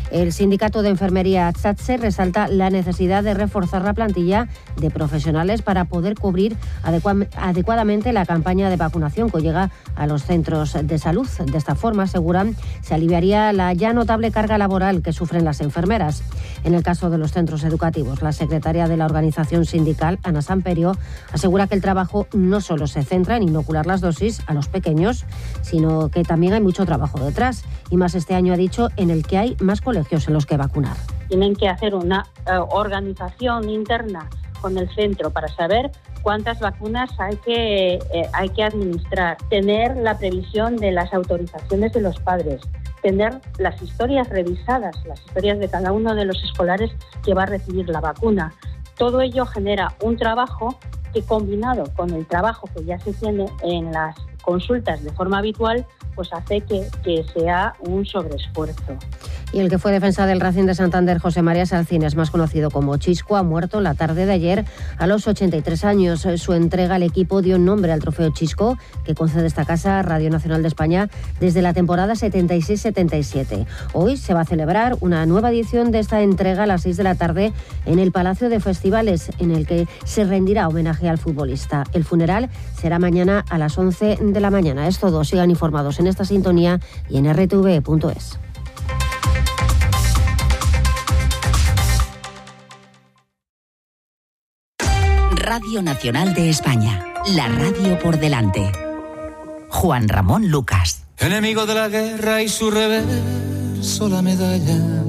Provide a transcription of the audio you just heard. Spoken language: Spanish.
El sindicato de enfermería SATSE resalta la necesidad de reforzar la plantilla de profesionales para poder cubrir adecuadamente la campaña de vacunación que llega a los centros de salud. De esta forma, aseguran, se aliviaría la ya notable carga laboral que sufren las enfermeras. En el caso de los centros educativos, la secretaria de la organización sindical, Ana Samperio, asegura que el trabajo no solo se centra en inocular las dosis a los pequeños, sino que también hay mucho trabajo detrás. Y más este año, ha dicho, en el que hay más colegios en los que vacunar. Tienen que hacer una organización interna con el centro para saber cuántas vacunas hay que administrar, tener la previsión de las autorizaciones de los padres, tener las historias revisadas, las historias de cada uno de los escolares que va a recibir la vacuna. Todo ello genera un trabajo que, combinado con el trabajo que ya se tiene en las consultas de forma habitual, pues hace que sea un sobreesfuerzo. Y el que fue defensa del Racing de Santander, José María Salcines, más conocido como Chisco, ha muerto la tarde de ayer a los 83 años. Su entrega al equipo dio nombre al trofeo Chisco, que concede esta casa, Radio Nacional de España, desde la temporada 76-77. Hoy se va a celebrar una nueva edición de esta entrega a las 6 de la tarde en el Palacio de Festivales, en el que se rendirá homenaje al futbolista. El funeral será mañana a las 11 de la mañana. Es todo. Sigan informados en esta sintonía y en rtv.es. Radio Nacional de España, la radio por delante. Juan Ramón Lucas. Enemigo de la guerra y su reverso la medalla.